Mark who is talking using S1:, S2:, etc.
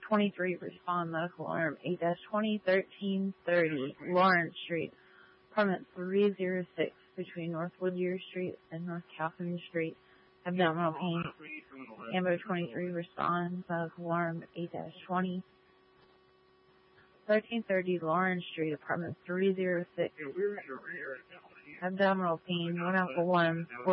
S1: 23, respond medical alarm 8-20-1330, Lawrence Street, apartment 306, between North Whittier Street and North Calhoun Street, abdominal pain. Ambo 23, respond medical alarm 8-20-1330, Lawrence Street, apartment 306, abdominal pain, 1 Alpha 1.